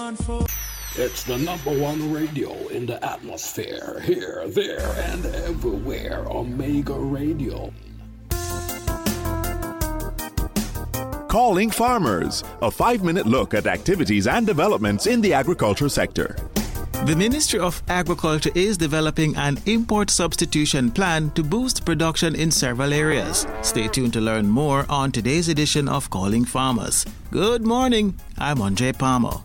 It's the #1 radio in the atmosphere. Here, there, and everywhere. Omega Radio. Calling Farmers, a 5-minute look at activities and developments in the agriculture sector. The Ministry of Agriculture is developing an import substitution plan to boost production in several areas. Stay tuned to learn more on today's edition of Calling Farmers. Good morning, I'm Andre Palmer.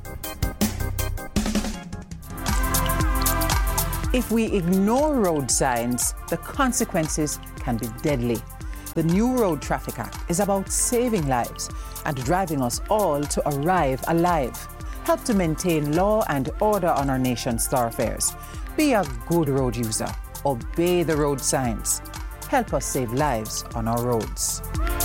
If we ignore road signs, the consequences can be deadly. The new Road Traffic Act is about saving lives and driving us all to arrive alive. Help to maintain law and order on our nation's thoroughfares. Be a good road user. Obey the road signs. Help us save lives on our roads.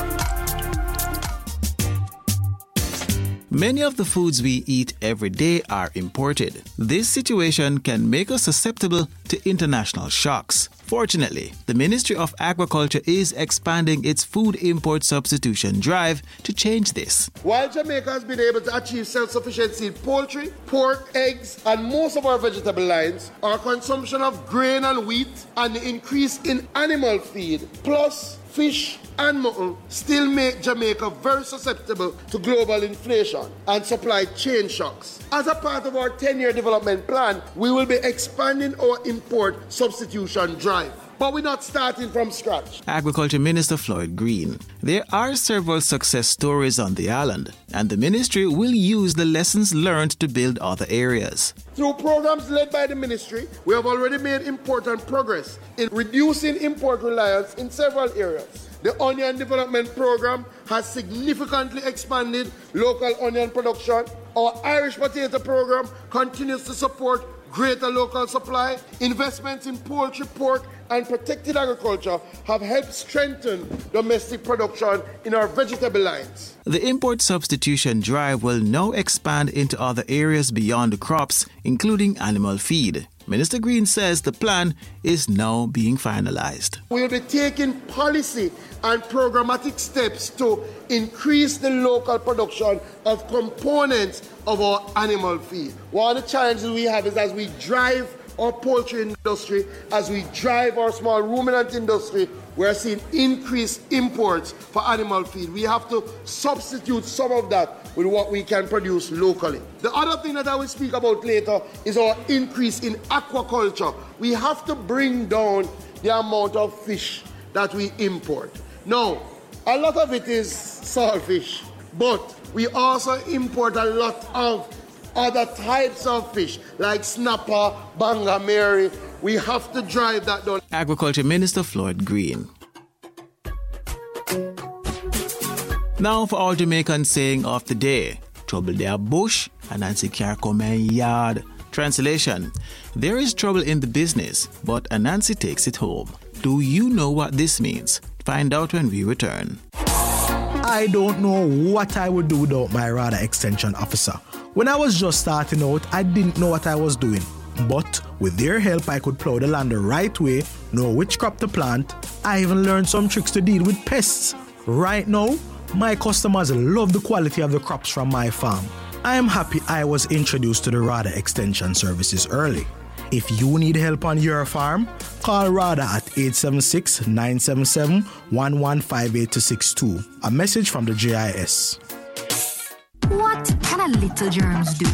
Many of the foods we eat every day are imported. This situation can make us susceptible to international shocks. Fortunately, the Ministry of Agriculture is expanding its food import substitution drive to change this. While Jamaica has been able to achieve self-sufficiency in poultry, pork, eggs, and most of our vegetable lines, our consumption of grain and wheat and the increase in animal feed, plus fish and mutton, still make Jamaica very susceptible to global inflation and supply chain shocks. As a part of our 10-year development plan, we will be expanding our import substitution drive. But we're not starting from scratch. Agriculture Minister Floyd Green. There are several success stories on the island, and the ministry will use the lessons learned to build other areas. Through programs led by the ministry, we have already made important progress in reducing import reliance in several areas. The Onion Development Program has significantly expanded local onion production. Our Irish Potato Program continues to support greater local supply. Investments in poultry, pork, and protected agriculture have helped strengthen domestic production in our vegetable lines. The import substitution drive will now expand into other areas beyond the crops, including animal feed. Minister Green says the plan is now being finalized. We will be taking policy and programmatic steps to increase the local production of components of our animal feed. One of the challenges we have is as we drive our poultry industry, as we drive our small ruminant industry, we're seeing increased imports for animal feed. We have to substitute some of that with what we can produce locally. The other thing that I will speak about later is our increase in aquaculture. We have to bring down the amount of fish that we import. Now, a lot of it is saltfish, but we also import a lot of other types of fish like snapper, banga mary. We have to drive that down. Agriculture Minister Floyd Green. Now for our Jamaican saying of the day. Trouble there bush and Nancy can't come in yard. Translation. There is trouble in the business, but Anansi takes it home. Do you know what this means? Find out when we return. I don't know what I would do without my RADA extension officer. When I was just starting out, I didn't know what I was doing. But with their help, I could plow the land the right way, know which crop to plant. I even learned some tricks to deal with pests. Right now, my customers love the quality of the crops from my farm. I am happy I was introduced to the RADA extension services early. If you need help on your farm, call RADA at 876-977-1158-62. A message from the JIS. What can a little germs do?